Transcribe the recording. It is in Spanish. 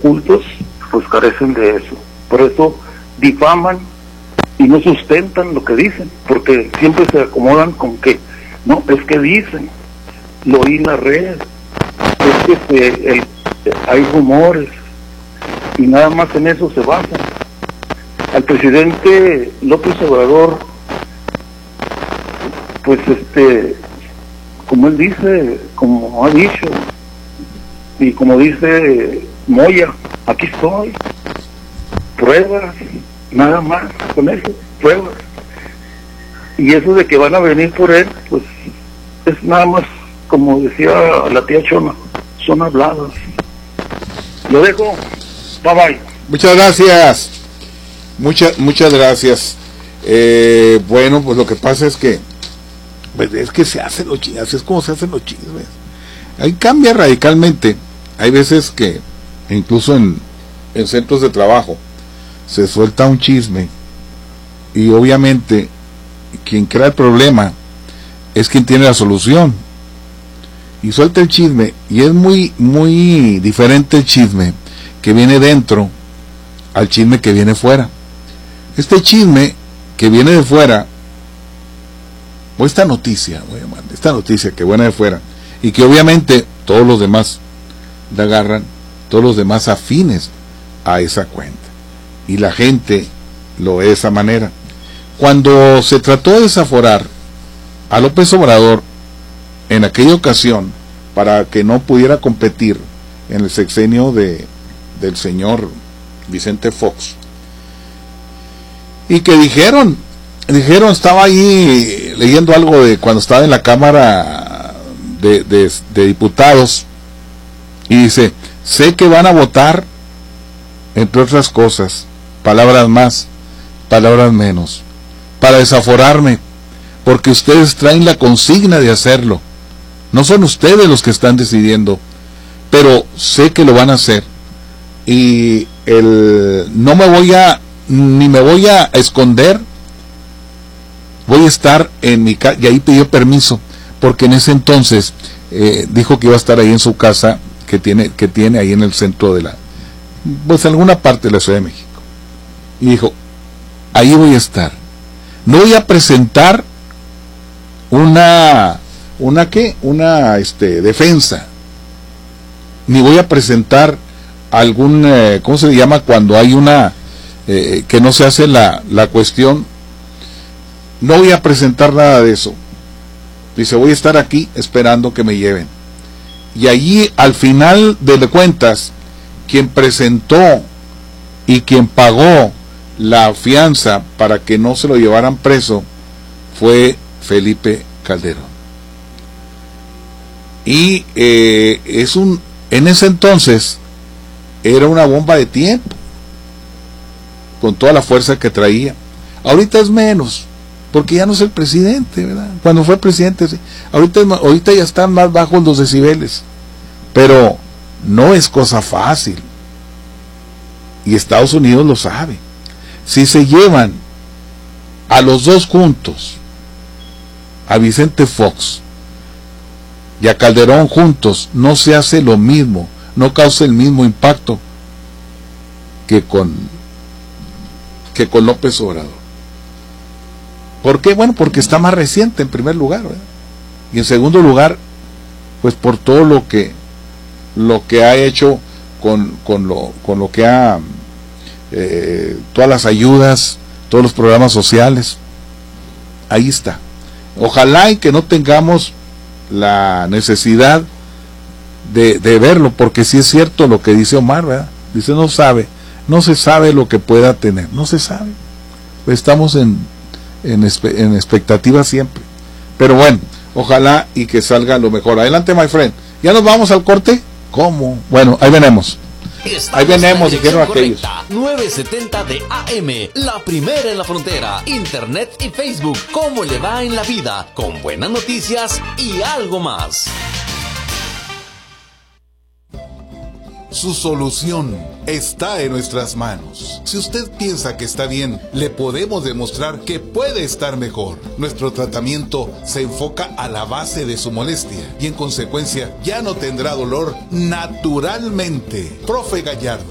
ocultos, pues carecen de eso. Por eso difaman y no sustentan lo que dicen, porque siempre se acomodan con que, no, es que dicen, lo oí en la red, es que hay rumores, y nada más en eso se basan. Al presidente López Obrador, pues como él dice, como ha dicho, y como dice Moya, aquí estoy, pruebas, nada más, con eso, pruebas. Y eso de que van a venir por él, pues es nada más, como decía la tía Chona, son habladas. Lo dejo, bye bye. Muchas gracias, muchas gracias. Bueno, pues lo que pasa es que se hacen los chismes, así es como se hacen los chismes. Ahí cambia radicalmente. Hay veces que incluso en centros de trabajo se suelta un chisme y obviamente quien crea el problema es quien tiene la solución y suelta el chisme, y es muy diferente el chisme que viene dentro al chisme que viene fuera. Este chisme que viene de fuera, o esta noticia que viene de fuera, y que obviamente todos los demás la agarran, todos los demás afines a esa cuenta, y la gente lo ve de esa manera. Cuando se trató de desaforar a López Obrador en aquella ocasión para que no pudiera competir en el sexenio del señor Vicente Fox, y que dijeron, estaba ahí leyendo algo de cuando estaba en la Cámara de Diputados, y dice, sé que van a votar, entre otras cosas, palabras más, palabras menos, para desaforarme, porque ustedes traen la consigna de hacerlo. No son ustedes los que están decidiendo, pero sé que lo van a hacer, y no me voy a esconder, voy a estar en mi casa. Y ahí pidió permiso, porque en ese entonces dijo que iba a estar ahí en su casa que tiene ahí en el centro de pues alguna parte de la Ciudad de México, y dijo, ahí voy a estar, no voy a presentar una defensa, ni voy a presentar algún ¿cómo se le llama cuando hay que no se hace la cuestión? No voy a presentar nada de eso. Dice, voy a estar aquí esperando que me lleven. Y allí, al final de cuentas, quien presentó y quien pagó la fianza para que no se lo llevaran preso fue Felipe Calderón. Y en ese entonces era una bomba de tiempo, con toda la fuerza que traía. Ahorita es menos, porque ya no es el presidente, ¿verdad? Cuando fue presidente, sí. Ahorita ya están más bajos los decibeles, pero no es cosa fácil, y Estados Unidos lo sabe. Si se llevan a los dos juntos, a Vicente Fox y a Calderón juntos, no se hace lo mismo, no causa el mismo impacto que con López Obrador. ¿Por qué? Bueno, porque está más reciente en primer lugar, ¿verdad? Y en segundo lugar, pues por todo lo que ha hecho con lo que ha todas las ayudas, todos los programas sociales. Ahí está. Ojalá y que no tengamos la necesidad de verlo, porque sí es cierto lo que dice Omar, ¿verdad? Dice, no se sabe lo que pueda tener, no se sabe. Pues estamos en expectativa siempre, pero bueno, ojalá y que salga lo mejor. Adelante, my friend. ¿Ya nos vamos al corte? ¿Cómo? Bueno, ahí venimos. Ahí venimos, dijeron aquellos. 970 de AM, la primera en la frontera. Internet y Facebook. ¿Cómo le va en la vida? Con buenas noticias y algo más. Su solución está en nuestras manos. Si usted piensa que está bien, le podemos demostrar que puede estar mejor. Nuestro tratamiento se enfoca a la base de su molestia y en consecuencia ya no tendrá dolor naturalmente. Profe Gallardo.